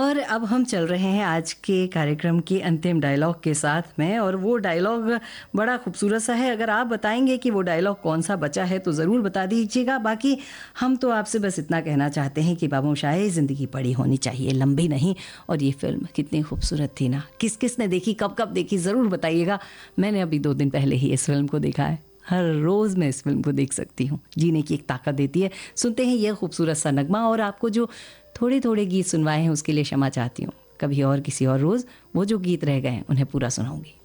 और अब हम चल रहे हैं आज के कार्यक्रम के अंतिम डायलॉग के साथ में, और वो डायलॉग बड़ा खूबसूरत सा है। अगर आप बताएंगे कि वो डायलॉग कौन सा बचा है तो ज़रूर बता दीजिएगा। बाकी हम तो आपसे बस इतना कहना चाहते हैं कि बाबूशाही ज़िंदगी बड़ी होनी चाहिए, लंबी नहीं। और ये फिल्म कितनी खूबसूरत थी ना, किस किस ने देखी, कब कब देखी, ज़रूर बताइएगा। मैंने अभी 2 दिन पहले ही इस फिल्म को देखा है। हर रोज़ मैं इस फिल्म को देख सकती हूँ, जीने की एक ताकत देती है। सुनते हैं यह खूबसूरत सा नगमा, और आपको जो थोड़े थोड़े गीत सुनवाए हैं उसके लिए क्षमा चाहती हूँ। कभी और किसी और रोज़ वो जो गीत रह गए हैं उन्हें पूरा सुनाऊंगी।